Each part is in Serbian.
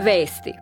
Vesti.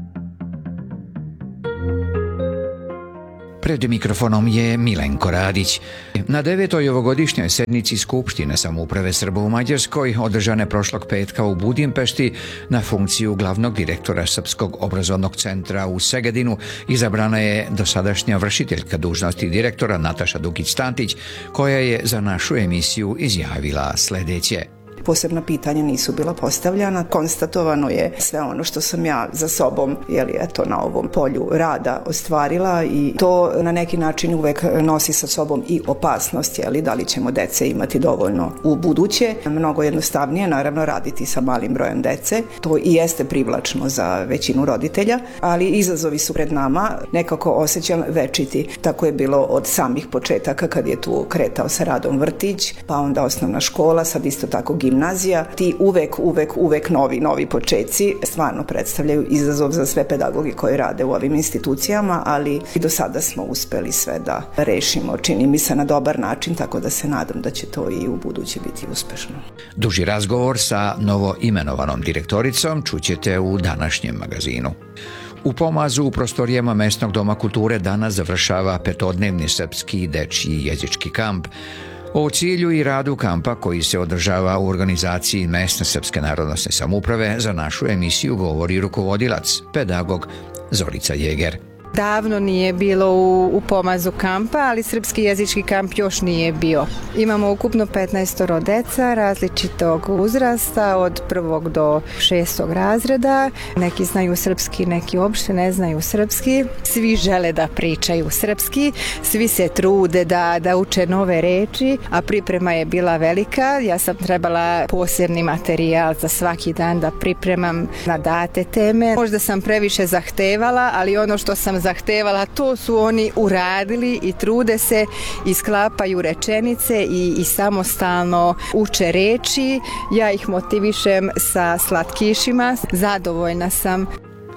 Pred mikrofonom je Milenko Radić. Na 9. ovogodišnjoj sednici Skupštine samouprave Srba u Mađarskoj, održane prošlog petka u Budimpešti, na funkciju glavnog direktora Srpskog obrazovnog centra u Segedinu izabrana je dosadašnja vršiteljka dužnosti direktora Nataša Dukić-Tantić, koja je za našu emisiju izjavila sledeće. Posebna pitanja nisu bila postavljana. Konstatovano je sve ono što sam ja za sobom, na ovom polju rada ostvarila i to na neki način uvek nosi sa sobom i opasnost, da li ćemo dece imati dovoljno u buduće. Mnogo jednostavnije, naravno, raditi sa malim brojem dece. To i jeste privlačno za većinu roditelja, ali izazovi su pred nama, nekako osjećam večiti. Tako je bilo od samih početaka kad je tu kretao sa radom vrtić, pa onda osnovna škola, sad isto tako gimnazija. Ti uvek novi početci stvarno predstavljaju izazov za sve pedagoge koji rade u ovim institucijama, ali i do sada smo uspeli sve da rešimo, čini mi se, na dobar način, tako da se nadam da će to i u buduće biti uspešno. Duži razgovor sa novo imenovanom direktoricom čućete u današnjem magazinu. U Pomazu u prostorijama Mesnog doma kulture danas završava petodnevni srpski dečji jezički kamp. O cilju i radu kampa koji se održava u organizaciji Mesne srpske narodnosne samouprave za našu emisiju govori rukovodilac, pedagog Zorica Jeger. Davno nije bilo u Pomazu kampa, ali srpski jezički kamp još nije bio. Imamo ukupno 15 deca različitog uzrasta, od 1. do 6. razreda. Neki znaju srpski, neki uopšte ne znaju srpski. Svi žele da pričaju srpski, svi se trude da uče nove reči, a priprema je bila velika. Ja sam trebala posebni materijal za svaki dan da pripremam na date teme. Možda sam previše zahtevala, ali ono što sam zahtevala, to su oni uradili i trude se i sklapaju rečenice i samostalno uče reči. Ja ih motivišem sa slatkišima. Zadovoljna sam.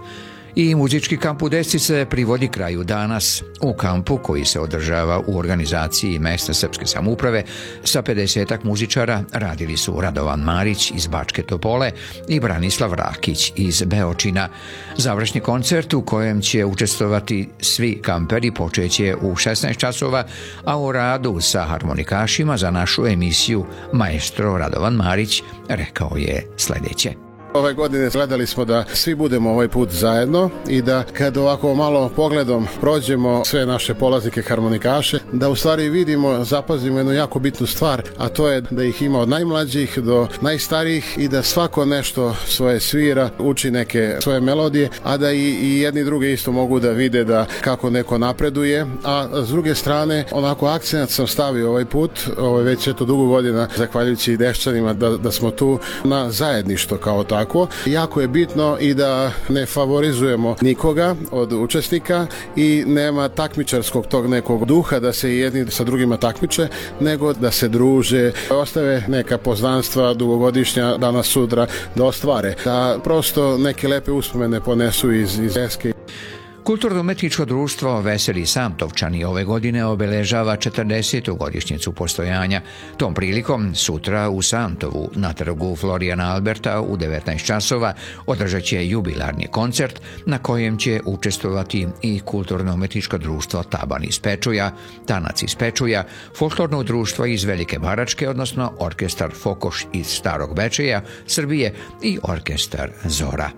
I muzički kamp u Desci se privodi kraju danas. U kampu koji se održava u organizaciji Mesne srpske samouprave sa 50 muzičara radili su Radovan Marić iz Bačke Topole i Branislav Rakić iz Beočina. Završni koncert u kojem će učestvovati svi kamperi počeće u 16 časova, a u radu sa harmonikašima za našu emisiju maestro Radovan Marić rekao je sledeće. Ove godine gledali smo da svi budemo ovaj put zajedno i da kad ovako malo pogledom prođemo sve naše polaznike harmonikaše, da u stvari vidimo, zapazimo jednu jako bitnu stvar, a to je da ih ima od najmlađih do najstarijih i da svako nešto svoje svira, uči neke svoje melodije, a da i jedni drugi isto mogu da vide da kako neko napreduje, a s druge strane onako akcent sam stavio ovaj put, već dugo godina, zahvaljujući Deščanima da smo tu na zajedništvo kao tako. Jako je bitno i da ne favorizujemo nikoga od učesnika i nema takmičarskog tog nekog duha da se jedni sa drugima takmiče, nego da se druže, ostave neka poznanstva dugogodišnja danas sutra da ostvare, da prosto neke lepe uspomene ponesu iz Eske. Kulturno-umetničko društvo Veseli Samtovčani ove godine obeležava 40. godišnjicu postojanja. Tom prilikom sutra u Samtovu na trgu Florijana Alberta u 19 časova održat će jubilarni koncert na kojem će učestvovati i Kulturno-umetničko društvo Taban iz Pečuja, Tanac iz Pečuja, Folklorno društvo iz Velike Baračke, odnosno Orkestar Fokoš iz Starog Bečeja, Srbije i Orkestar Zora.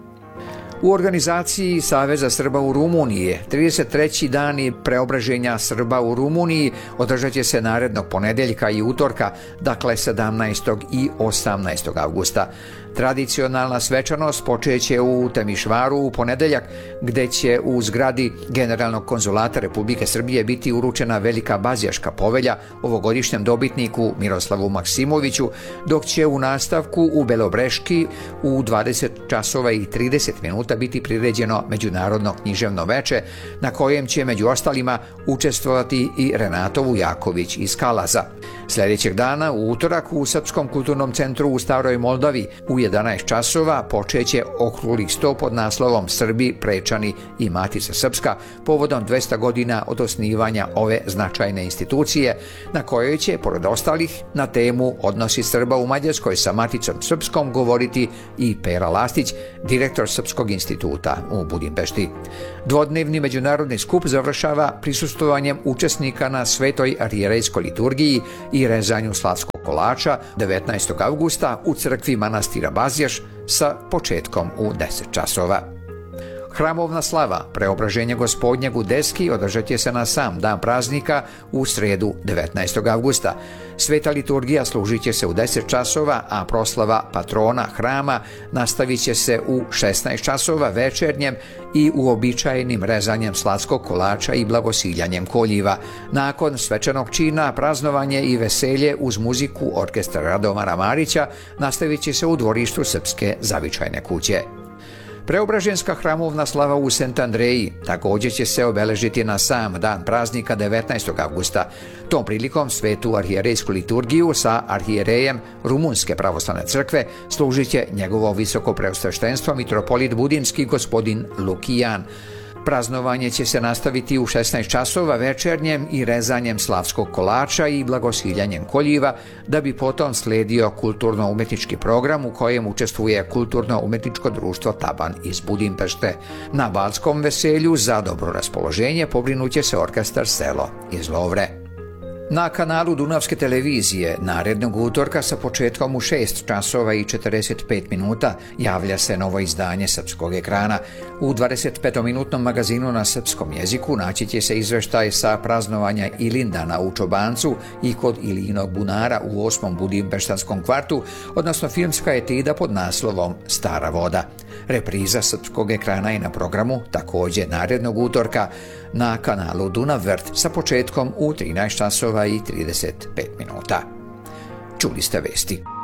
U organizaciji Saveza Srba u Rumuniji 33. dani preobraženja Srba u Rumuniji održat će se narednog ponedeljka i utorka, dakle 17. i 18. avgusta. Tradicionalna svečanost počeće u Temišvaru u ponedeljak, gde će u zgradi Generalnog konzulata Republike Srbije biti uručena Velika Bazijaška povelja ovogodišnjem dobitniku Miroslavu Maksimoviću, dok će u nastavku u Belobreški u 20 časova i 30 minuta biti priređeno međunarodno književno veče, na kojem će među ostalima učestvovati i Renato Vujaković iz Kalaza. Sljedećeg dana, u utorak, u Srpskom kulturnom centru u Staroj Moldavi u 11 časova počeće okrugli sto pod naslovom Srbi, Prečani i Matica Srpska povodom 200 godina od osnivanja ove značajne institucije, na kojoj će, pored ostalih, na temu Odnosi Srba u Mađarskoj sa Maticom Srpskom govoriti i Pera Lastić, direktor Srpskog instituta u Budimpešti. Dvodnevni međunarodni skup završava prisustvovanjem učesnika na Svetoj arhijerejskoj liturgiji i rezanju slavskog kolača 19. avgusta u crkvi manastira Bazjaš sa početkom u 10 časova. Hramovna slava Preobraženja Gospodnjeg u Deski održat će se na sam dan praznika u sredu 19. avgusta. Sveta liturgija služit će se u 10 časova, a proslava patrona hrama nastavit će se u 16 časova večernjem i uobičajenim rezanjem slavskog kolača i blagosiljanjem koljiva. Nakon svečanog čina praznovanje i veselje uz muziku orkestra Radomara Marića nastavit će se u dvorištu Srpske zavičajne kuće. Preobraženska hramovna slava u Sent Andreji također će se obeležiti na sam dan praznika 19. avgusta. Tom prilikom svetu arhijerejsku liturgiju sa arhijerejem Rumunske pravoslavne crkve služit će njegovo visoko preosveštenstvo mitropolit budinski gospodin Lukijan. Praznovanje će se nastaviti u 16 časova večernjem i rezanjem slavskog kolača i blagosiljanjem koljiva, da bi potom slijedio kulturno-umetnički program u kojem učestvuje kulturno-umetničko društvo Taban iz Budimpešte. Na balskom veselju za dobro raspoloženje pobrinuće se orkestar Selo iz Lovre. Na kanalu Dunavske televizije narednog utorka sa početkom u 6 časova i 45 minuta javlja se novo izdanje Srpskog ekrana. U 25-minutnom magazinu na srpskom jeziku naći će se izveštaj sa praznovanja Ilindana u Čobancu i kod Ilijinog bunara u 8. budimpeštanskom kvartu, odnosno filmska etida pod naslovom Stara voda. Repriza Srpskog ekrana je na programu također narednog utorka na kanalu Dunav Vrt sa početkom u 13 časova i 35 minuta. Čuli ste vesti.